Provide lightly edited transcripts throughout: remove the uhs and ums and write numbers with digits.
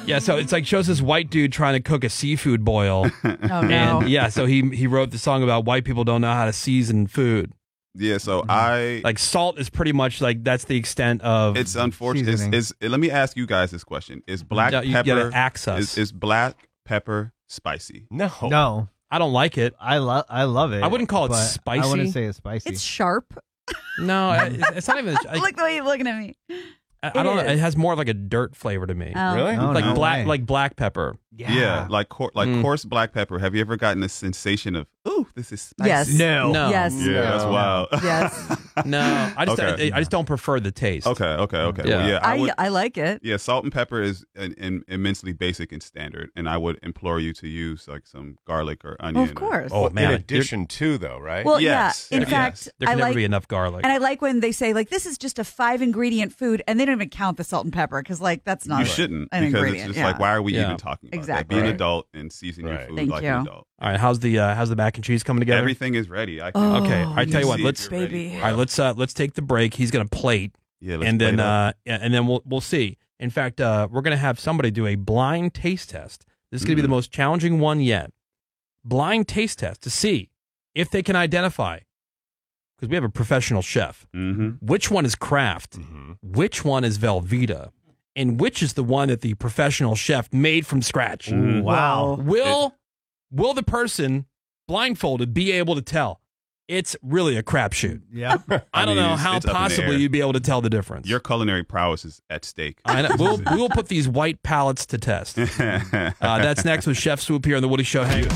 Yeah, so it's like shows this white dude trying to cook a seafood boil. Oh, no. And yeah, so he wrote the song about white people don't know how to season food. Yeah, so like salt is pretty much like that's the extent of it's unfortunate. Let me ask you guys this question: Is black You pepper gotta axe us. is black pepper spicy? No. I don't like it. I love it. I wouldn't call it but spicy. I wouldn't say it's spicy. It's sharp. No, it's not even. Look the way you're looking at me. I don't know. It has more of like a dirt flavor to me. Oh. Really? Oh, like no black, way. like black pepper. Yeah, like coarse black pepper. Have you ever gotten the sensation of this is spicy? Yes. No. Yes. Yeah, that's wild. Yes. No, I just don't prefer the taste. Okay. Yeah. Well, yeah, I like it. Yeah, salt and pepper is immensely basic and standard, and I would implore you to use like some garlic or onion. Of course. Oh man, in addition to though, right? Well, Yes. yeah. In Yes. fact, there can I never like, be enough garlic. and I like when they say like this is just a 5-ingredient food, and they don't even count the salt and pepper because like that's not You shouldn't an because ingredient. it's just like why are we Yeah. even talking about Exactly. that? Be an Right. adult and season your Right. food Thank like you. an adult. All right, how's the mac and cheese coming together? Everything is ready. I Oh, Okay, I tell you what, see let's if you're ready baby. for all it. right, let's take the break. He's gonna plate, Yeah, let's and then plate up. and then we'll see. In fact, we're gonna have somebody do a blind taste test. This is gonna be the most challenging one yet. Blind taste test to see if they can identify, because we have a professional chef. Which one is Kraft? Which one is Velveeta? And which is the one that the professional chef made from scratch? Wow. Will the person blindfolded be able to tell? It's really a crapshoot. Yeah. I don't mean, know it's how up in the possibly air. you'd be able to tell the difference. Your culinary prowess is at stake. I know. We'll put these white palates to test. That's next with Chef Swoop here on the Woody Show. Hang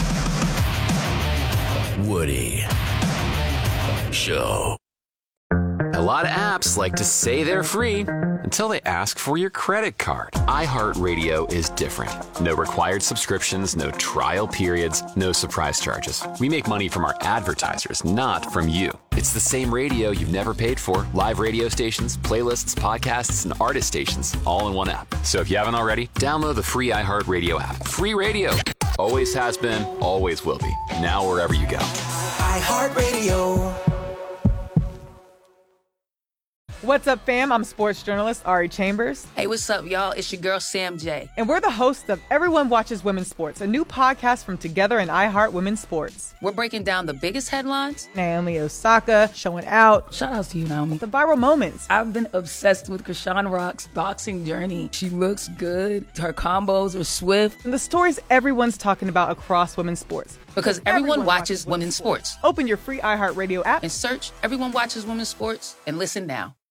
Woody Show. A lot of apps like to say they're free until they ask for your credit card. iHeartRadio is different. No required subscriptions, no trial periods, no surprise charges. We make money from our advertisers, not from you. It's the same radio you've never paid for. Live radio stations, playlists, podcasts, and artist stations all in one app. So if you haven't already, download the free iHeartRadio app. Free radio. Always has been, always will be. Now wherever you go. iHeartRadio. What's up, fam? I'm sports journalist Ari Chambers. Hey, what's up, y'all? It's your girl, Sam J. And we're the hosts of Everyone Watches Women's Sports, a new podcast from Together and iHeart Women's Sports. We're breaking down the biggest headlines. Naomi Osaka showing out. Shout out to you, Naomi. The viral moments. I've been obsessed with Krishan Rock's boxing journey. She looks good. Her combos are swift. And the stories everyone's talking about across women's sports. Because everyone watches women's sports. Open your free iHeartRadio app And search Everyone Watches Women's Sports and listen now.